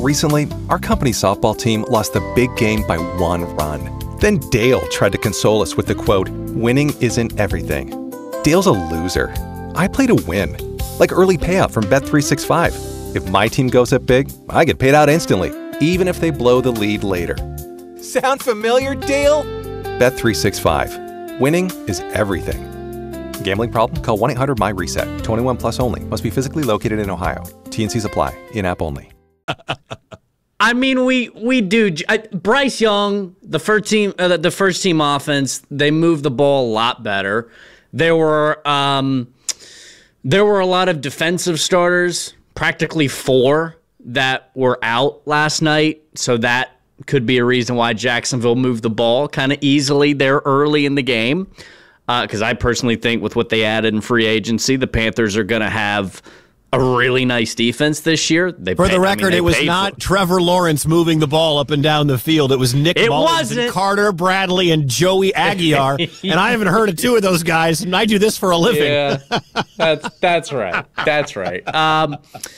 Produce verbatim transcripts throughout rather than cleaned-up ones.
Recently, our company softball team lost the big game by one run. Then Dale tried to console us with the quote, "Winning isn't everything." Dale's a loser. I play to win. Like early payout from Bet three sixty-five. If my team goes up big, I get paid out instantly, even if they blow the lead later. Sound familiar, Dale? Bet three sixty-five. Winning is everything. Gambling problem? Call one eight hundred M Y reset. twenty-one plus only. Must be physically located in Ohio. T and Cs apply. In-app only. I mean, we we do. I, Bryce Young, the first team, uh, the first team offense, they moved the ball a lot better. There were um, there were a lot of defensive starters, practically four that were out last night. So that could be a reason why Jacksonville moved the ball kind of easily there early in the game. Because uh, I personally think with what they added in free agency, the Panthers are going to have a really nice defense this year. They For pay, the record, I mean, it was not for, Trevor Lawrence moving the ball up and down the field. It was Nick it Mullins and Carter Bradley and Joey Aguiar. And I haven't heard of two of those guys, and I do this for a living. Yeah, that's, that's right. That's right. Um,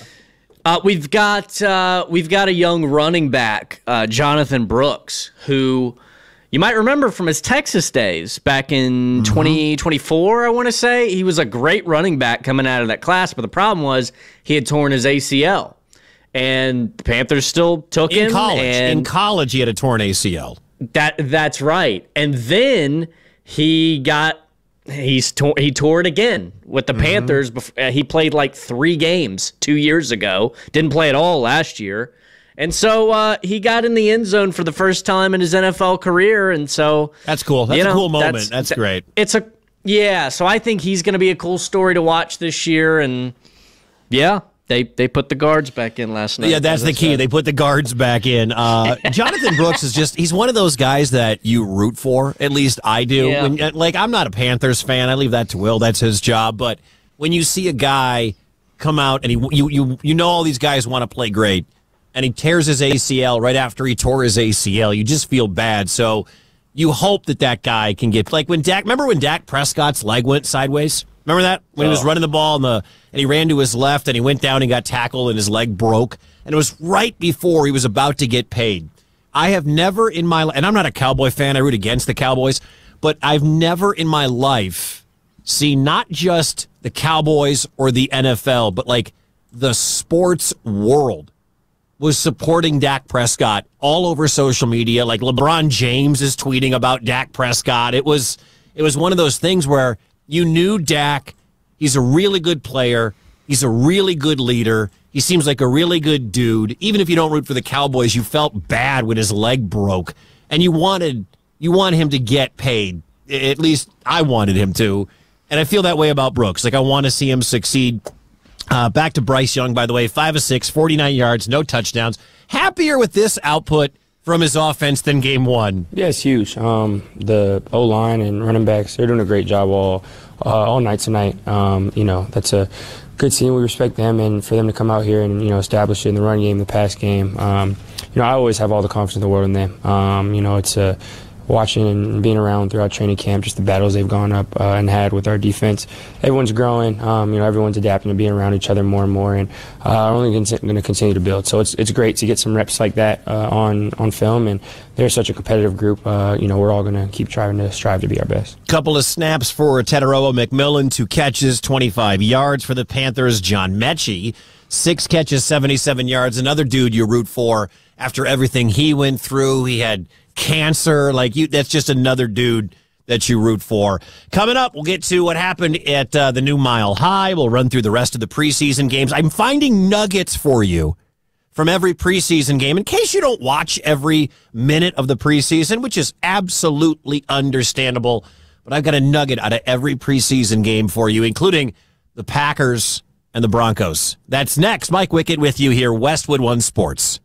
uh, we've got uh, we've got a young running back, uh, Jonathan Brooks, who you might remember from his Texas days back in mm-hmm. twenty twenty-four, I want to say. He was a great running back coming out of that class, but the problem was he had torn his A C L. And the Panthers still took in him. College. And in college, he had a torn A C L. That That's right. And then he got he's tor- he tore it again with the mm-hmm. Panthers. Before, uh, he played like three games two years ago. Didn't play at all last year. And so uh, he got in the end zone for the first time in his N F L career, and so that's cool. That's you know, a cool moment. That's, that's great. It's a yeah. So I think he's going to be a cool story to watch this year, and yeah, they they put the guards back in last night. Yeah, that's the key. Said. They put the guards back in. Uh, Jonathan Brooks is just—he's one of those guys that you root for. At least I do. Yeah. When, like I'm not a Panthers fan. I leave that to Will. That's his job. But when you see a guy come out and he you you you know all these guys want to play great, and he tears his A C L right after he tore his A C L, you just feel bad. So you hope that that guy can get, like when Dak, remember when Dak Prescott's leg went sideways? Remember that? When oh. he was running the ball and, the, and he ran to his left and he went down and got tackled and his leg broke. And it was right before he was about to get paid. I have never in my life, and I'm not a Cowboy fan, I root against the Cowboys, but I've never in my life seen not just the Cowboys or the N F L, but like the sports world was supporting Dak Prescott all over social media. Like LeBron James is tweeting about Dak Prescott. It was it was one of those things where you knew Dak, he's a really good player, he's a really good leader, he seems like a really good dude. Even if you don't root for the Cowboys, you felt bad when his leg broke, and you wanted you want him to get paid. At least I wanted him to, and I feel that way about Brooks. Like I want to see him succeed. Uh, back to Bryce Young, by the way, five of six, forty-nine yards, no touchdowns. Happier with this output from his offense than game one. Yeah, it's huge. Um, the O-line and running backs, they're doing a great job all uh, all night tonight. Um, you know, that's a good team. We respect them, and for them to come out here and, you know, establish it in the run game, the pass game. Um, you know, I always have all the confidence in the world in them. Um, you know, it's a watching and being around throughout training camp, just the battles they've gone up uh, and had with our defense. Everyone's growing. Um, you know, everyone's adapting to being around each other more and more, and uh, only going to continue to build. So it's it's great to get some reps like that uh, on on film, and they're such a competitive group. Uh, you know, we're all going to keep trying to strive to be our best. Couple of snaps for Teteroa McMillan, two catches, twenty-five yards for the Panthers. John Mechie, six catches, seventy-seven yards. Another dude you root for after everything he went through. He had cancer, like you, that's just another dude that you root for. Coming up, we'll get to what happened at uh, the new Mile High. We'll run through the rest of the preseason games. I'm finding nuggets for you from every preseason game in case you don't watch every minute of the preseason, which is absolutely understandable. But I've got a nugget out of every preseason game for you, including the Packers and the Broncos. That's next. Mike Wickett with you here, Westwood One Sports.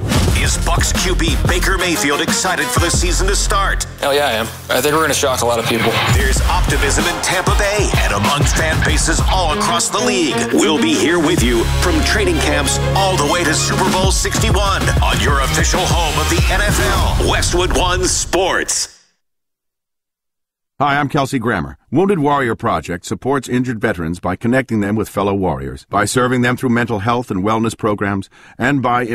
Is Bucs Q B Baker Mayfield excited for the season to start? Hell yeah, I am. I think we're going to shock a lot of people. There's optimism in Tampa Bay and among fan bases all across the league. We'll be here with you from training camps all the way to Super Bowl sixty-one on your official home of the N F L, Westwood One Sports. Hi, I'm Kelsey Grammer. Wounded Warrior Project supports injured veterans by connecting them with fellow warriors, by serving them through mental health and wellness programs, and by